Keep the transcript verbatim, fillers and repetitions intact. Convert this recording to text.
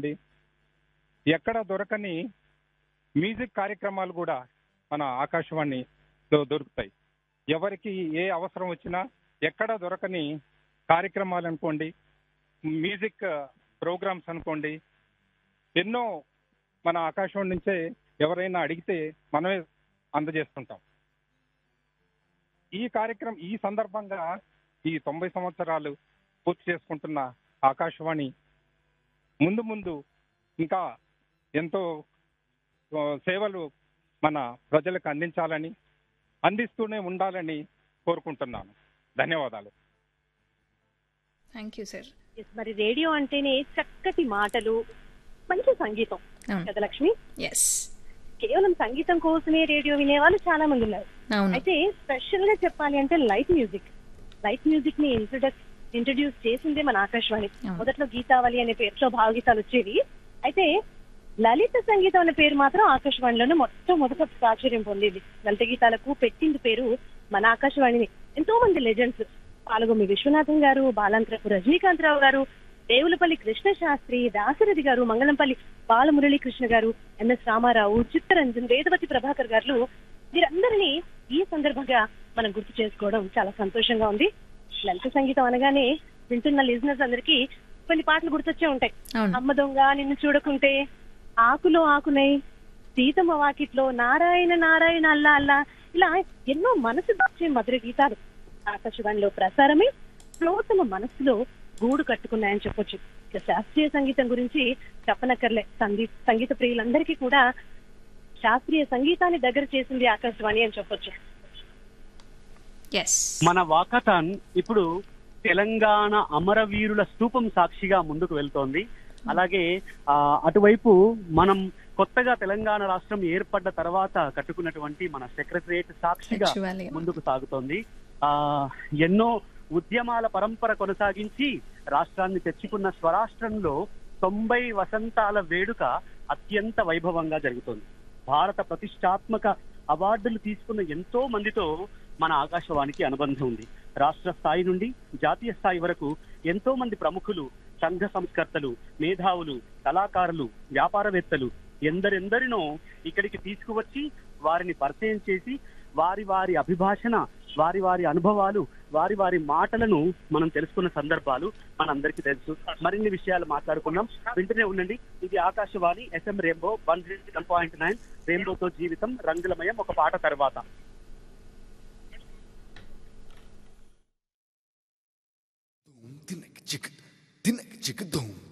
అనుకోండి, ఎక్కడ దొరకని మ్యూజిక్ కార్యక్రమాలు కూడా మన ఆకాశవాణిలో దొరుకుతాయి. ఎవరికి ఏ అవసరం వచ్చినా ఎక్కడ దొరకని కార్యక్రమాలు అనుకోండి, మ్యూజిక్ ప్రోగ్రామ్స్ అనుకోండి, ఎన్నో మన ఆకాశవాణి నుంచే ఎవరైనా అడిగితే మనమే అందజేస్తుంటాం. ఈ కార్యక్రమం ఈ సందర్భంగా ఈ తొంభై సంవత్సరాలు పూర్తి చేసుకుంటున్న ఆకాశవాణి ముందు ముందు ఇంకా ఎంతో ఆ, సేవలు మన ప్రజలకు అందించాలని, అందిస్తూనే ఉండాలని కోరుకుంటున్నాను. ధన్యవాదాలు. Thank you sir. Yes, మరి రేడియో అంటేనే చక్కటి మాటలు, మంచి సంగీతం అవును. కదా లక్ష్మి. ఎస్, కేవలం సంగీతం కోసమే రేడియో వినేవాళ్ళు చాలా మంది ఉన్నారు. అవును. అయితే స్పెషల్ గా చెప్పాలి అంటే లైట్ మ్యూజిక్ లైట్ మ్యూజిక్ ని ఇంట్రొడక్ట్ ఇంట్రడ్యూస్ చేసిందే మన ఆకాశవాణి. అవును. మొదట్లో గీతావళి అనే పేరుతో భావగీతాలు వచ్చేవి. అయితే లలిత సంగీతం అనే పేరు మాత్రం ఆకాశవాణిలోనే మొట్టమొదట ప్రాచుర్యం పొందింది. లలిత గీతాలకు పెట్టింది పేరు మన ఆకాశవాణిని. ఎంతో మంది లెజెండ్స్, పాలగొమ్మి విశ్వనాథం గారు, బాలాంతరపు రజనీకాంతరావు గారు, దేవులపల్లి కృష్ణ శాస్త్రి, దాశరథి గారు, మంగళంపల్లి బాలమురళీకృష్ణ గారు, ఎంఎస్ రామారావు, చిత్తరంజన్, వేదవతి ప్రభాకర్ గారు, వీరందరినీ ఈ సందర్భంగా మనం గుర్తు చేసుకోవడం చాలా సంతోషంగా ఉంది. లలిత సంగీతం అనగానే వింటున్న లిజనర్స్ అందరికీ కొన్ని పాటలు గుర్తొచ్చే ఉంటాయి. అవును. అమ్మ దొంగ, నిన్ను చూడకుంటే, ఆకులో ఆకునై, సీతమ్మ వాకిట్లో, నారాయణ నారాయణ అల్లా అల్లా, ఇలా ఎన్నో మనసు దాచే మధుర గీతాలు ఆకాశవాణిలో ప్రసారమై శ్రోతల మనస్సులో గూడు కట్టుకున్నాయని చెప్పొచ్చు. ఇక శాస్త్రీయ సంగీతం గురించి చెప్పనక్కర్లే. సంగీత సంగీత ప్రియులందరికీ కూడా శాస్త్రీయ సంగీతాన్ని దగ్గర చేసింది ఆకాశవాణి అని చెప్పొచ్చు. ఎస్, మన వాకథాన్ ఇప్పుడు తెలంగాణ అమరవీరుల స్తూపం సాక్షిగా ముందుకు వెళ్తోంది. అలాగే ఆ అటువైపు మనం కొత్తగా తెలంగాణ రాష్ట్రం ఏర్పడ్డ తర్వాత కట్టుకున్నటువంటి మన సెక్రటరియట్ సాక్షిగా సచివాలయం. ముందుకు సాగుతోంది. ఆ ఎన్నో ఉద్యమాల పరంపర కొనసాగించి రాష్ట్రాన్ని తెచ్చుకున్న స్వరాష్ట్రంలో తొంభై వసంతాల వేడుక అత్యంత వైభవంగా జరుగుతోంది. భారత ప్రతిష్టాత్మక అవార్డులు తీసుకున్న ఎంతో మందితో మన ఆకాశవాణికి అనుబంధం ఉంది. రాష్ట్ర స్థాయి నుండి జాతీయ స్థాయి వరకు ఎంతో మంది ప్రముఖులు, సంఘ సంస్కర్తలు, మేధావులు, కళాకారులు, వ్యాపారవేత్తలు ఎందరెందరినో ఇక్కడికి తీసుకువచ్చి వారిని పరిచయం చేసి వారి వారి అభిభాషణ, వారి వారి అనుభవాలు, వారి వారి మాటలను మనం తెలుసుకున్న సందర్భాలు మనందరికీ తెలుసు. మరిన్ని విషయాలు మాట్లాడుకున్నాం. వింటూనే ఉండండి. ఇది Akashvani FM rainbow one one point nine. రెయిన్బోతో జీవితం రంగులమయం. ఒక పాట తర్వాత Tinek chik, tinek chik dum.